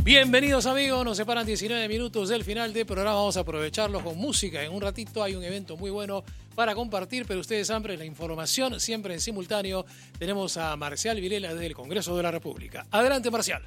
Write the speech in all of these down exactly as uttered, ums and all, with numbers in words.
Bienvenidos amigos, nos separan diecinueve minutos del final del programa, vamos a aprovecharlo con música. En un ratito hay un evento muy bueno para compartir, pero ustedes saben la información siempre en simultáneo. Tenemos a Marcial Vilela desde el Congreso de la República. Adelante, Marcial.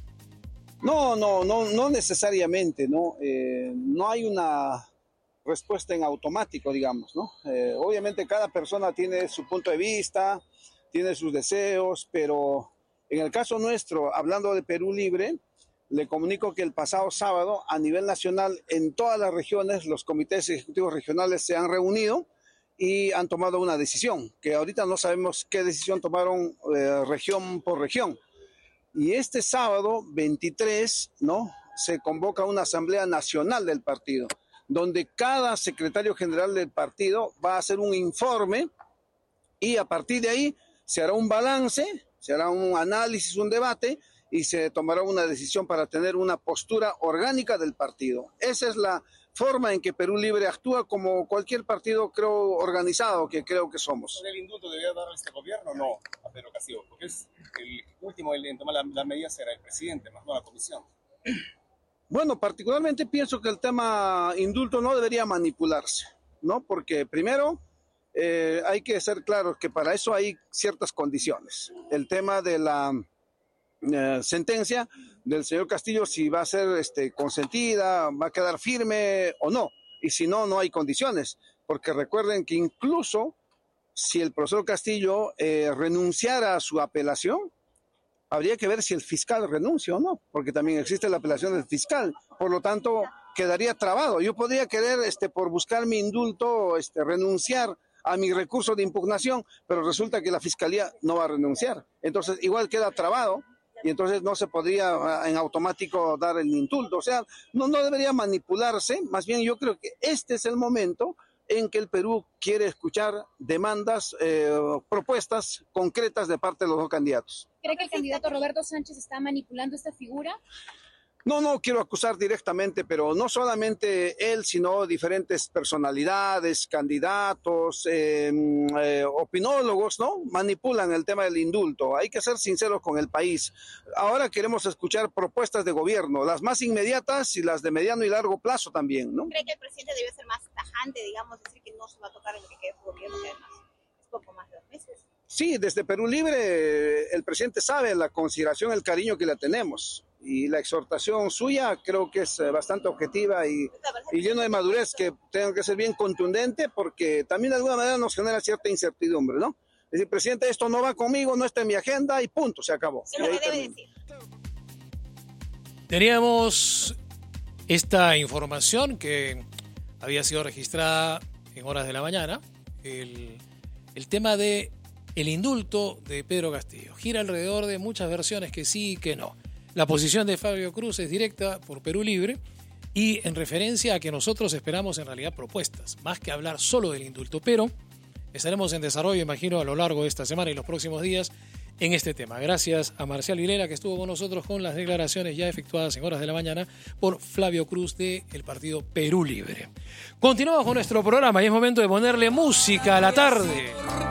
No, no, no, no necesariamente, ¿no? Eh, no hay una respuesta en automático, digamos, ¿no? Eh, obviamente cada persona tiene su punto de vista, tiene sus deseos, pero en el caso nuestro, hablando de Perú Libre, le comunico que el pasado sábado, a nivel nacional, en todas las regiones, los comités ejecutivos regionales se han reunido y han tomado una decisión, que ahorita no sabemos qué decisión tomaron eh, región por región. Y este sábado veintitrés, ¿no?, se convoca una asamblea nacional del partido, donde cada secretario general del partido va a hacer un informe y a partir de ahí se hará un balance, se hará un análisis, un debate y se tomará una decisión para tener una postura orgánica del partido. Esa es la forma en que Perú Libre actúa como cualquier partido, creo, organizado que creo que somos. ¿El indulto debería darle este gobierno o no a Pedro Castillo? Porque es el último en tomar las la medidas será el presidente, más no la comisión. Bueno, particularmente pienso que el tema indulto no debería manipularse, ¿no? Porque primero eh, hay que ser claros que para eso hay ciertas condiciones. El tema de la eh, sentencia del señor Castillo, si va a ser este, consentida, va a quedar firme o no. Y si no, no hay condiciones. Porque recuerden que incluso si el profesor Castillo eh, renunciara a su apelación, habría que ver si el fiscal renuncia o no, porque también existe la apelación del fiscal. Por lo tanto, quedaría trabado. Yo podría querer, este, por buscar mi indulto, este, renunciar a mi recurso de impugnación, pero resulta que la fiscalía no va a renunciar. Entonces, igual queda trabado y entonces no se podría en automático dar el indulto. O sea, no, no debería manipularse. Más bien, yo creo que este es el momento en que el Perú quiere escuchar demandas, eh, propuestas concretas de parte de los dos candidatos. ¿Cree que el candidato Roberto Sánchez está manipulando esta figura? No, no quiero acusar directamente, pero no solamente él, sino diferentes personalidades, candidatos, eh, eh, opinólogos, ¿no? Manipulan el tema del indulto. Hay que ser sinceros con el país. Ahora queremos escuchar propuestas de gobierno, las más inmediatas y las de mediano y largo plazo también, ¿no? ¿Cree que el presidente debe ser más tajante, digamos, decir que no se va a tocar en lo que quede su gobierno, que además es poco más de dos meses? Sí, desde Perú Libre el presidente sabe la consideración, el cariño que le tenemos. Y la exhortación suya creo que es bastante objetiva y, y lleno de madurez, que tengo que ser bien contundente porque también de alguna manera nos genera cierta incertidumbre, ¿no? Es decir, presidente, esto no va conmigo, no está en mi agenda y punto, se acabó. Es lo que debe decir. Teníamos esta información que había sido registrada en horas de la mañana, el, el tema de el indulto de Pedro Castillo. Gira alrededor de muchas versiones que sí y que no. La posición de Fabio Cruz es directa por Perú Libre y en referencia a que nosotros esperamos en realidad propuestas, más que hablar solo del indulto, pero estaremos en desarrollo, imagino, a lo largo de esta semana y los próximos días en este tema. Gracias a Marcial Vilela, que estuvo con nosotros con las declaraciones ya efectuadas en horas de la mañana por Flavio Cruz del partido Perú Libre. Continuamos con nuestro programa y es momento de ponerle música a la tarde.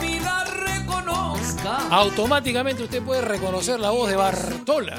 Automáticamente usted puede reconocer la voz de Bartola.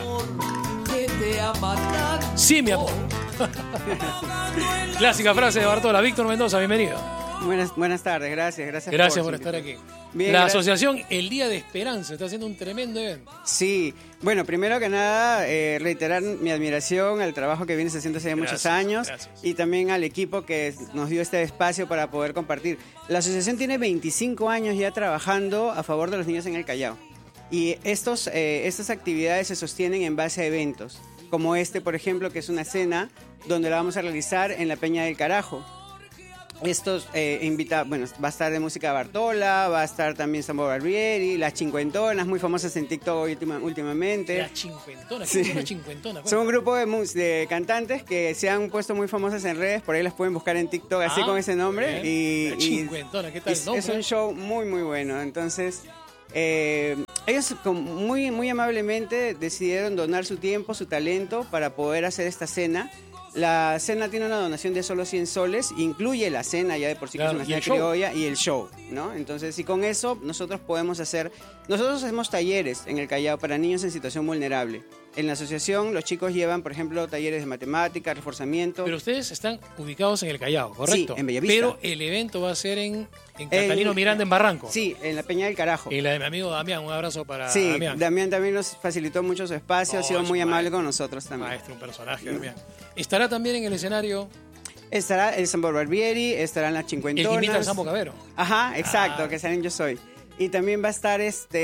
Sí, mi amor. Clásica frase de Bartola. Víctor Mendoza, bienvenido. Buenas, buenas tardes, gracias. Gracias, gracias por, por estar aquí. Bien, la gracias. asociación El Día de Esperanza está haciendo un tremendo evento. Sí, bueno, primero que nada, eh, reiterar mi admiración al trabajo que vienes haciendo hace Gracias, muchos años gracias. y también al equipo que nos dio este espacio para poder compartir. La asociación tiene veinticinco años ya trabajando a favor de los niños en el Callao y estos, eh, estas actividades se sostienen en base a eventos, como este, por ejemplo, que es una cena donde la vamos a realizar en la Peña del Carajo. Estos eh, invita, bueno, va a estar de música Bartola, va a estar también Sambo Barbieri, las Cincuentonas, muy famosas en TikTok última, últimamente. Las Cincuentonas, Sí. ¿qué son las Cincuentonas? Son un grupo de, mus- de cantantes que se han puesto muy famosas en redes, por ahí las pueden buscar en TikTok así Ah, con ese nombre. bien. Y, Las y Cincuentonas, ¿qué tal el es, nombre? es un show muy, muy bueno. Entonces, eh, ellos con- muy, muy amablemente decidieron donar su tiempo, su talento para poder hacer esta cena. La cena tiene una donación de solo cien soles, incluye la cena ya de por sí, Claro, que es y una el cena show. criolla y el show, ¿no? Entonces, y con eso nosotros podemos hacer, nosotros hacemos talleres en el Callao para niños en situación vulnerable. En la asociación los chicos llevan, por ejemplo, talleres de matemática, reforzamiento. Pero ustedes están ubicados en el Callao, ¿correcto? Sí, en Bellavista. Pero el evento va a ser en, en Catalino En- Miranda, en Barranco. Sí, en la Peña del Carajo. Y la de mi amigo Damián, un abrazo para Sí, Damián. Damián también nos facilitó mucho su espacio, Oh, ha sido es muy un amable maestro. con nosotros también. Maestro, un personaje, Damián. Estará también en el escenario Estará el Sambo Barbieri, estarán las el Cincuentonas. que imita al Sambo Cabero. Ajá, exacto, Ah. que salen Yo Soy. Y también va a estar este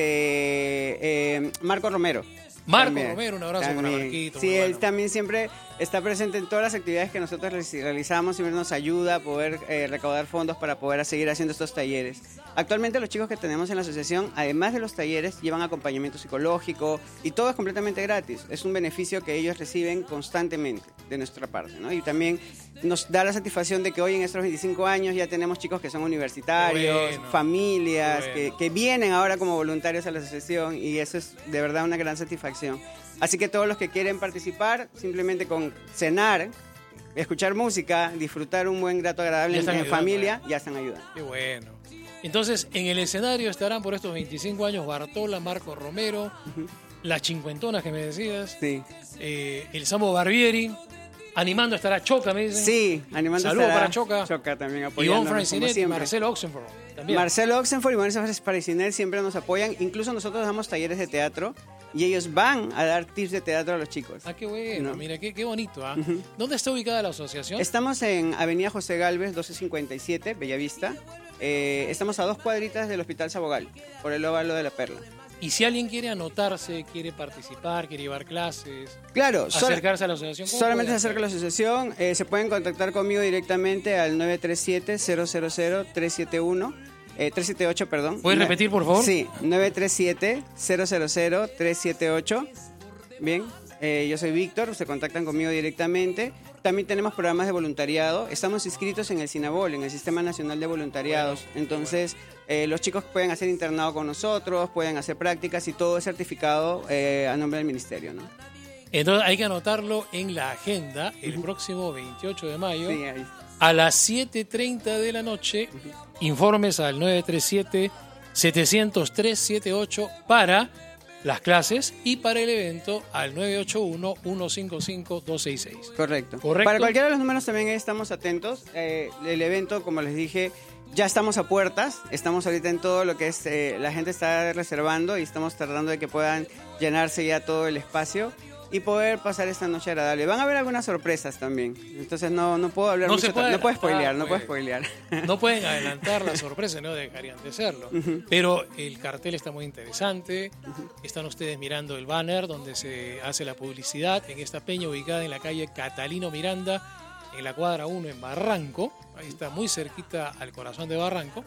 eh, Marco Romero. Marco También. Romero, un abrazo para También. Marquito. Sí, muy él bueno. también siempre está presente en todas las actividades que nosotros realiz- realizamos, siempre nos ayuda a poder eh, recaudar fondos para poder seguir haciendo estos talleres. Actualmente los chicos que tenemos en la asociación, además de los talleres, llevan acompañamiento psicológico y todo es completamente gratis. Es un beneficio que ellos reciben constantemente de nuestra parte, ¿no? Y también nos da la satisfacción de que hoy en estos veinticinco años ya tenemos chicos que son universitarios, Qué bueno, familias, qué que, bueno. que vienen ahora como voluntarios a la asociación y eso es de verdad una gran satisfacción. Así que todos los que quieren participar, simplemente con cenar, escuchar música, disfrutar un buen grato agradable Ya en, están en ayudando, familia, ¿eh? ya están ayudando. Qué bueno. Entonces, en el escenario estarán por estos veinticinco años Bartola, Marco Romero, las Cincuentonas que me decías, Sí, eh, el Sambo Barbieri, animando estará Choca, me dicen. sí, animando Saludos estará para Choca. Choca también Ivonne apoyándonos como Francinet y siempre. Marcelo Oxenford también. Marcelo Oxenford y Vanessa Francinet siempre nos apoyan. Incluso nosotros damos talleres de teatro y ellos van a dar tips de teatro a los chicos. Ah, qué bueno, No. mira, qué, qué bonito. ¿Ah? ¿Dónde está ubicada la asociación? Estamos en Avenida José Galvez, doce cincuenta y siete, Bellavista. Eh, estamos a dos cuadritas del Hospital Sabogal, por el óvalo de la Perla. Y si alguien quiere anotarse, quiere participar, quiere llevar clases, Claro, sol- acercarse a la asociación, ¿cómo solamente se puede acerca a la hacer? asociación. Eh, se pueden contactar conmigo directamente al nueve tres siete, cero cero cero, tres siete uno. Eh, tres siete ocho, perdón. ¿Puedes Ne- repetir, por favor? Sí, nueve tres siete, cero cero cero, tres siete ocho. Bien, eh, yo soy Víctor, se contactan conmigo directamente. También tenemos programas de voluntariado. Estamos inscritos en el SINAVOL, en el Sistema Nacional de Voluntariados. Bueno, Entonces, eh, los chicos pueden hacer internado con nosotros, pueden hacer prácticas y todo es certificado eh, a nombre del ministerio, ¿no? Entonces hay que anotarlo en la agenda el próximo veintiocho de mayo. Sí, ahí. A las siete y treinta de la noche, informes al nueve tres siete, siete cero cero, tres siete ocho para las clases y para el evento al nueve ocho uno, uno cinco cinco, dos seis seis. Correcto. Correcto. Para cualquiera de los números también estamos atentos. Eh, el evento, como les dije, ya estamos a puertas. Estamos ahorita en todo lo que es, eh, la gente está reservando y estamos tratando de que puedan llenarse ya todo el espacio y poder pasar esta noche agradable. Van a haber algunas sorpresas también. Entonces no, no puedo hablar No mucho. se puede no puedo adelantar, spoilear, no puedo pues. spoilear. No pueden adelantar la sorpresa, no dejarían de serlo. Pero el cartel está muy interesante. Están ustedes mirando el banner donde se hace la publicidad en esta peña ubicada en la calle Catalino Miranda, en la cuadra uno en Barranco. Ahí está muy cerquita al corazón de Barranco.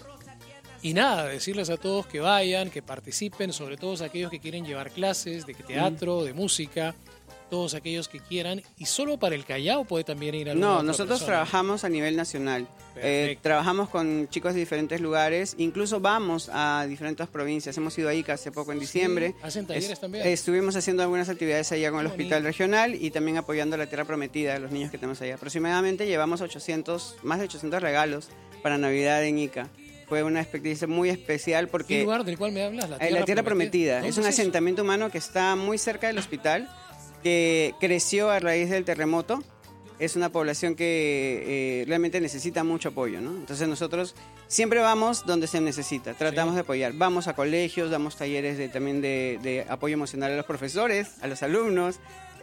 Y nada, decirles a todos que vayan, que participen, sobre todo aquellos que quieren llevar clases de teatro, de música, todos aquellos que quieran. Y solo para el Callao puede también ir a No, nosotros trabajamos a nivel nacional. Eh, Perfecto. trabajamos con chicos de diferentes lugares, incluso vamos a diferentes provincias. Hemos ido a Ica hace poco en diciembre. ¿Hacen talleres Es- también? Estuvimos haciendo algunas actividades allá con el Qué hospital bonito. regional y también apoyando la Tierra Prometida de los niños que tenemos allá. Aproximadamente llevamos ochocientos, más de ochocientos regalos para Navidad en Ica. Fue una experiencia muy especial porque... ¿Qué lugar del cual me hablas? La Eh, La Tierra Prometida. ¿Dónde Es un eso? asentamiento humano que está muy cerca del hospital, que creció a raíz del terremoto. Es una población que eh, realmente necesita mucho apoyo, ¿no? Entonces nosotros siempre vamos donde se necesita, tratamos Sí. de apoyar. Vamos a colegios, damos talleres de, también de, de apoyo emocional a los profesores, a los alumnos.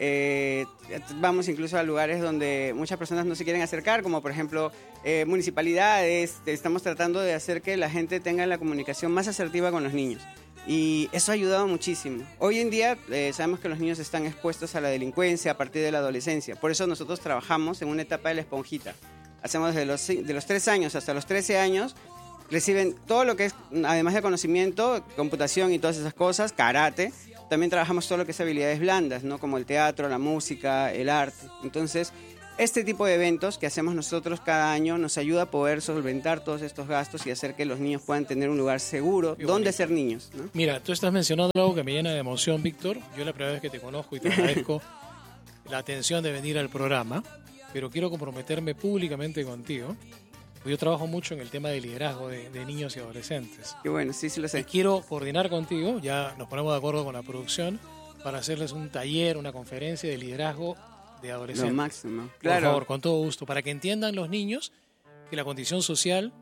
Eh, vamos incluso a lugares donde muchas personas no se quieren acercar, como por ejemplo eh, municipalidades. Estamos tratando de hacer que la gente tenga la comunicación más asertiva con los niños. Y eso ha ayudado muchísimo. Hoy en día eh, sabemos que los niños están expuestos a la delincuencia a partir de la adolescencia. Por eso nosotros trabajamos en una etapa de la esponjita. Hacemos de los, de los tres años hasta los trece años. Reciben todo lo que es, además de conocimiento, computación y todas esas cosas, karate. También trabajamos todo lo que es habilidades blandas, ¿no? Como el teatro, la música, el arte. Entonces, este tipo de eventos que hacemos nosotros cada año nos ayuda a poder solventar todos estos gastos y hacer que los niños puedan tener un lugar seguro Qué donde bonito. ser niños, ¿no? Mira, tú estás mencionando algo que me llena de emoción, Víctor. Yo la primera vez que te conozco y te agradezco la atención de venir al programa, pero quiero comprometerme públicamente contigo. Yo trabajo mucho en el tema de liderazgo de, de niños y adolescentes. Y bueno, sí, sí lo Y sé. quiero coordinar contigo, ya nos ponemos de acuerdo con la producción, para hacerles un taller, una conferencia de liderazgo de adolescentes. Lo máximo. Por Claro. favor, con todo gusto, para que entiendan los niños que la condición social,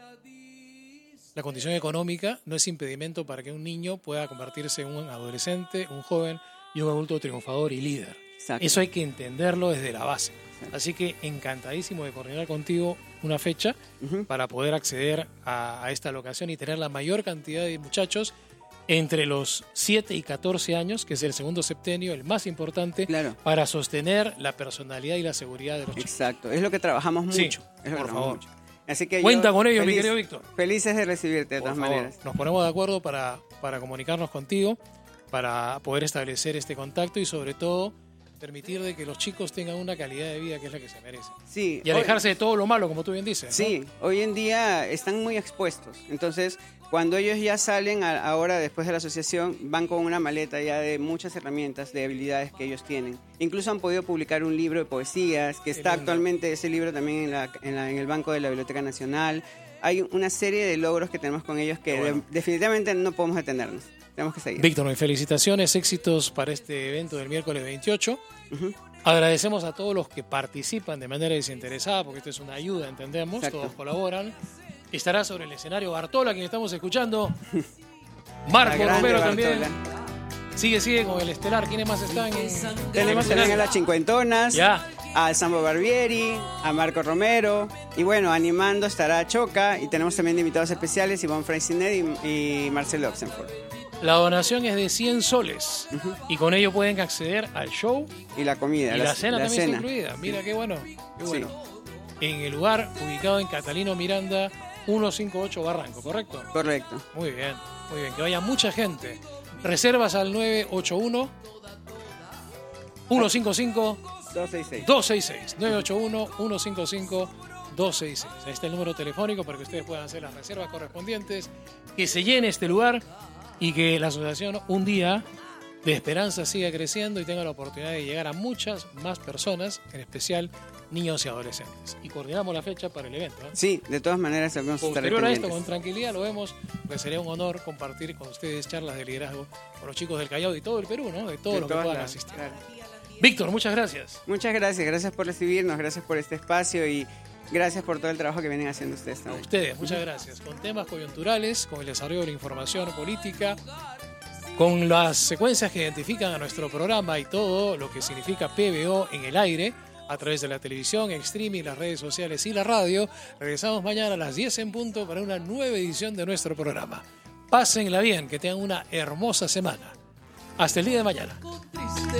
la condición económica no es impedimento para que un niño pueda convertirse en un adolescente, un joven y un adulto triunfador y líder. Exacto. Eso hay que entenderlo desde la base. Así que encantadísimo de coordinar contigo una fecha Ujú. para poder acceder a, a esta locación y tener la mayor cantidad de muchachos entre los siete y catorce años, que es el segundo septenio, el más importante, Claro. para sostener la personalidad y la seguridad de los chicos. Exacto, es lo que trabajamos mucho. Sí, es lo que por trabajamos favor. mucho. Así que Cuenta yo con ellos, mi feliz- querido Víctor. Felices de recibirte de Por todas favor, maneras. nos ponemos de acuerdo para, para comunicarnos contigo, para poder establecer este contacto y sobre todo permitir de que los chicos tengan una calidad de vida que es la que se merecen. Sí, Y alejarse de todo lo malo, como tú bien dices. ¿no? Sí, hoy en día están muy expuestos. Entonces, cuando ellos ya salen a- ahora después de la asociación, van con una maleta ya de muchas herramientas, de habilidades que ellos tienen. Incluso han podido publicar un libro de poesías, que está lindo. actualmente ese libro también en, la, en, la- en el banco de la Biblioteca Nacional. Hay una serie de logros que tenemos con ellos que Qué bueno. de- definitivamente no podemos detenernos. Tenemos que seguir. Víctor, mis felicitaciones, éxitos para este evento del miércoles veintiocho. Ujú. Agradecemos a todos los que participan de manera desinteresada, porque esto es una ayuda, entendemos, Exacto. todos colaboran. Estará sobre el escenario Bartola, quien estamos escuchando. Marco La grande Romero Bartola. también. Sigue, sigue con el estelar. ¿Quiénes más están? En, Tenemos también a las Cincuentonas, Ya. a Sambo Barbieri, a Marco Romero, y bueno, animando estará Choca, y tenemos también de invitados especiales Ivonne Freycinet y, y Marcelo Oxenford. La donación es de cien soles y con ello pueden acceder al show Y la comida, y la, cena la también cena. está incluida. Mira qué bueno, qué bueno. En el lugar ubicado en Catalino Miranda, ciento cincuenta y ocho Barranco, ¿correcto? Correcto. Muy bien, muy bien. Que vaya mucha gente. Reservas al nueve ocho uno, uno cinco cinco, dos seis seis. dos seis seis. nueve ocho uno, uno cinco cinco, dos seis seis. Ahí está el número telefónico para que ustedes puedan hacer las reservas correspondientes. Que se llene este lugar y que la asociación un día de esperanza siga creciendo y tenga la oportunidad de llegar a muchas más personas, en especial niños y adolescentes. Y coordinamos la fecha para el evento. ¿eh? Sí, de todas maneras vamos a estar Posterior a esto, pendientes. con tranquilidad lo vemos, pues sería un honor compartir con ustedes charlas de liderazgo con los chicos del Callao y todo el Perú, ¿no? De todos De los que todas puedan las- asistir. claro. Víctor, muchas gracias. Muchas gracias, gracias por recibirnos, gracias por este espacio y gracias por todo el trabajo que vienen haciendo ustedes A también. ustedes, muchas gracias. Con temas coyunturales, con el desarrollo de la información política, con las secuencias que identifican a nuestro programa y todo lo que significa P B O en el aire, a través de la televisión, en streaming, las redes sociales y la radio. Regresamos mañana a las diez en punto para una nueva edición de nuestro programa. Pásenla bien, que tengan una hermosa semana. Hasta el día de mañana.